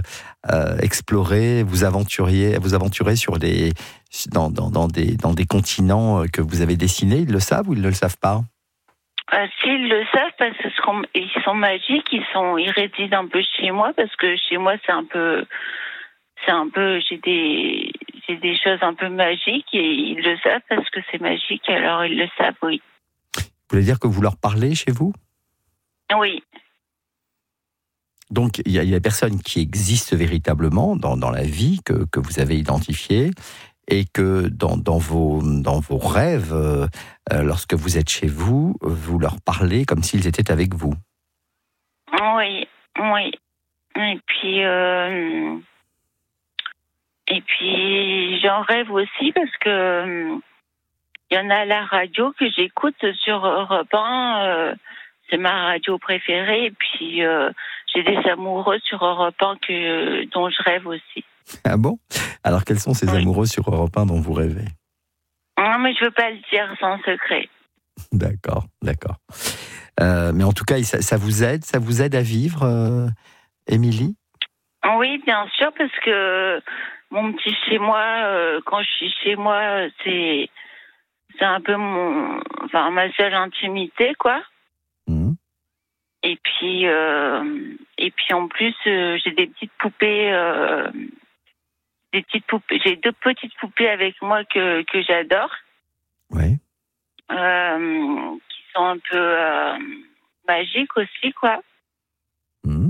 explorer, vous aventurer sur dans des continents que vous avez dessinés. Ils le savent ou ils ne le savent pas? S'ils le savent, parce qu'ils sont magiques, ils résident un peu chez moi, parce que chez moi j'ai des choses un peu magiques et ils le savent parce que c'est magique, alors ils le savent, oui. Vous voulez dire que vous leur parlez chez vous? Oui. Donc il y a des personnes qui existent véritablement dans la vie que vous avez identifiées, et que dans vos rêves, lorsque vous êtes chez vous, vous leur parlez comme s'ils étaient avec vous. Oui. Et puis j'en rêve aussi parce que il y en a à la radio que j'écoute sur Europe 1, c'est ma radio préférée, et puis j'ai des amoureux sur Europe 1 dont je rêve aussi. Ah bon? Alors quels sont ces amoureux sur Europe 1 dont vous rêvez? Non, mais je veux pas le dire, c'est un secret. D'accord. Mais en tout cas, ça vous aide à vivre, Émilie? Oui, bien sûr, parce que mon petit chez moi, quand je suis chez moi, c'est un peu ma seule intimité, quoi. Mmh. Et puis en plus, j'ai des petites poupées, j'ai 2 petites poupées avec moi que j'adore. Oui. Qui sont un peu magiques aussi, quoi. Mmh.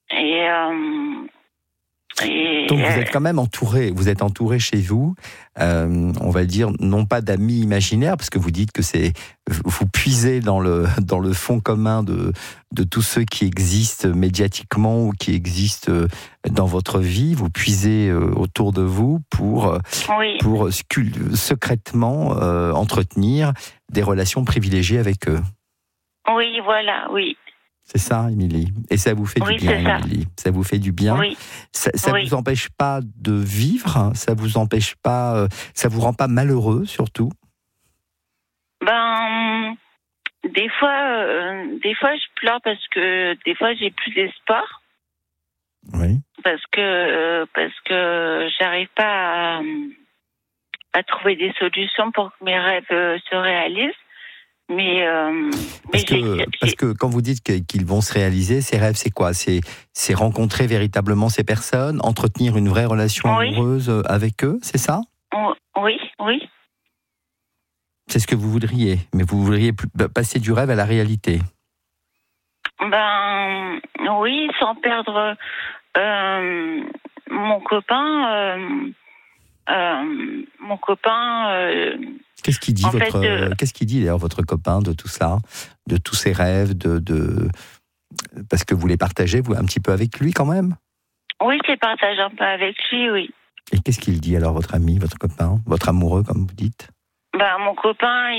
Donc vous êtes quand même entouré. Vous êtes entouré chez vous, on va dire, non pas d'amis imaginaires, parce que vous dites que vous puisez dans le fond commun de tous ceux qui existent médiatiquement ou qui existent dans votre vie. Vous puisez autour de vous pour secrètement entretenir des relations privilégiées avec eux. Oui, voilà, oui. C'est ça, Émilie. Et ça vous fait du bien, Émilie. Ça vous fait du bien. Oui. Ça vous empêche pas de vivre. Ça vous empêche pas. Ça vous rend pas malheureux, surtout. Des fois, je pleure parce que des fois j'ai plus d'espoir. Oui. Parce que j'arrive pas à trouver des solutions pour que mes rêves se réalisent. Parce que quand vous dites qu'ils vont se réaliser, ces rêves, c'est quoi? C'est rencontrer véritablement ces personnes, entretenir une vraie relation amoureuse avec eux, c'est ça? Oui. C'est ce que vous voudriez, mais vous voudriez passer du rêve à la réalité. Oui, sans perdre mon copain. Qu'est-ce qu'il dit qu'est-ce qu'il dit d'ailleurs votre copain de tout ça, de tous ses rêves, parce que vous les partagez vous un petit peu avec lui quand même? Oui, je les partage un peu avec lui, oui. Et qu'est-ce qu'il dit alors, votre ami, votre copain, votre amoureux comme vous dites? Mon copain,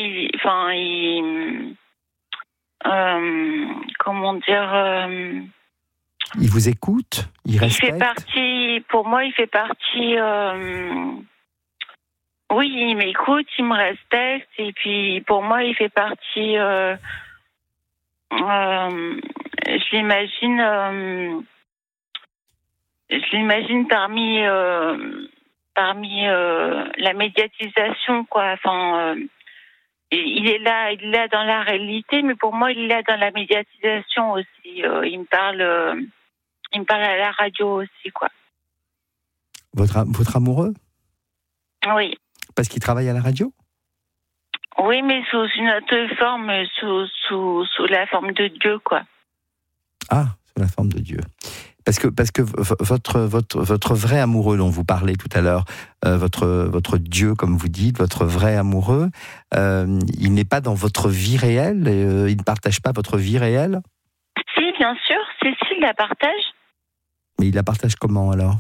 comment dire, il vous écoute, il respecte. Il fait partie, pour moi, il fait partie. Oui, il m'écoute, il me respecte, et puis pour moi, il fait partie. Je l'imagine parmi la médiatisation, quoi. Enfin, il est là dans la réalité, mais pour moi, il est là dans la médiatisation aussi. Il me parle à la radio aussi, quoi. Votre amoureux? Oui. Parce qu'il travaille à la radio? Oui, mais sous une autre forme, sous la forme de Dieu, quoi. Ah, sous la forme de Dieu. Parce que votre vrai amoureux dont vous parlez tout à l'heure, votre Dieu, comme vous dites, votre vrai amoureux, il n'est pas dans votre vie réelle, il ne partage pas votre vie réelle? Si, bien sûr, il la partage. Mais il la partage comment alors?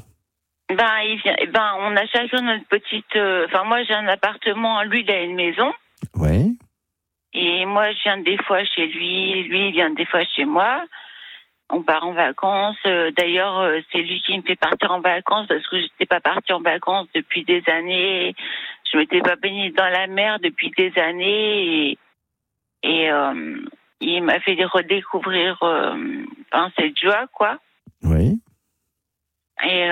On a chacun notre petite. Moi, j'ai un appartement, lui, il a une maison. Oui. Et moi, je viens des fois chez lui, il vient des fois chez moi. On part en vacances. D'ailleurs, c'est lui qui me fait partir en vacances parce que je n'étais pas partie en vacances depuis des années. Je m'étais pas baignée dans la mer depuis des années. Et il m'a fait redécouvrir cette joie, quoi. Oui. Et,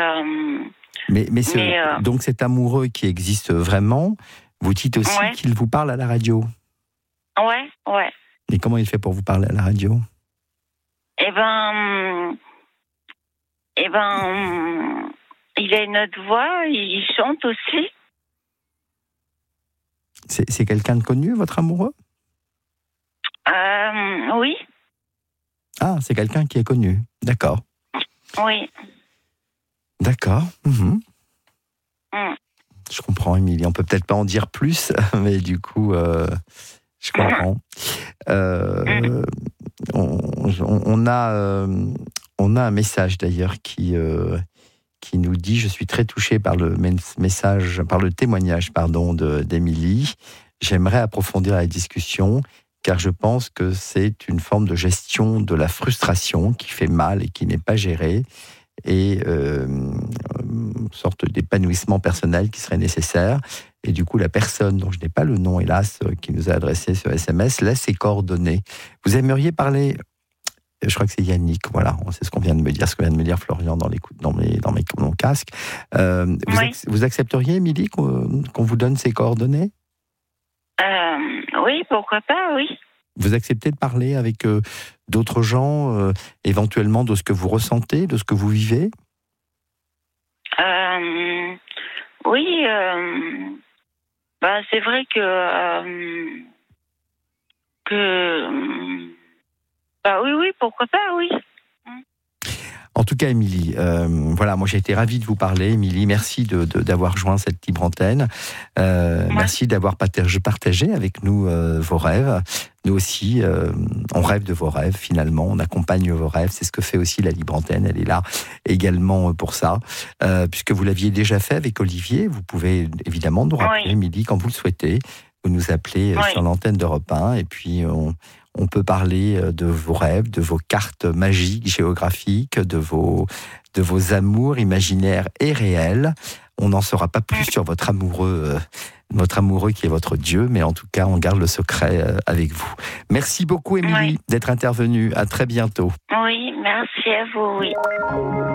donc cet amoureux qui existe vraiment, vous dites aussi qu'il vous parle à la radio. Ouais. Et comment il fait pour vous parler à la radio? Eh ben, il a une autre voix, il chante aussi. C'est quelqu'un de connu, votre amoureux? Oui. Ah, c'est quelqu'un qui est connu. D'accord. Oui. D'accord. Je comprends, Émilie. On peut peut-être pas en dire plus, mais du coup, je comprends. On a un message d'ailleurs qui nous dit: je suis très touché par le témoignage d'Émilie. J'aimerais approfondir la discussion, car je pense que c'est une forme de gestion de la frustration qui fait mal et qui n'est pas gérée, et une sorte d'épanouissement personnel qui serait nécessaire. Et du coup, la personne dont je n'ai pas le nom, hélas, qui nous a adressé ce SMS, laisse ses coordonnées. Vous aimeriez parler... Je crois que c'est Yannick, voilà, c'est ce qu'on vient de me dire, ce que vient de me dire Florian dans mon casque. Vous accepteriez, Émilie, qu'on vous donne ses coordonnées? Oui, pourquoi pas, oui. Vous acceptez de parler avec d'autres gens, éventuellement de ce que vous ressentez, de ce que vous vivez? Oui, c'est vrai que oui, pourquoi pas, oui. En tout cas, Émilie, voilà, moi j'ai été ravi de vous parler. Émilie, merci d'avoir joint cette libre antenne. Merci d'avoir partagé avec nous vos rêves. Nous aussi, on rêve de vos rêves, finalement. On accompagne vos rêves. C'est ce que fait aussi la libre antenne. Elle est là également pour ça. Puisque vous l'aviez déjà fait avec Olivier, vous pouvez évidemment nous rappeler, Émilie, quand vous le souhaitez. Vous nous appelez sur l'antenne d'Europe 1, et puis on peut parler de vos rêves, de vos cartes magiques, géographiques, de vos amours imaginaires et réels. On n'en saura pas plus sur votre amoureux qui est votre Dieu, mais en tout cas, on garde le secret avec vous. Merci beaucoup, Émilie, d'être intervenue. À très bientôt. Oui, merci à vous, oui.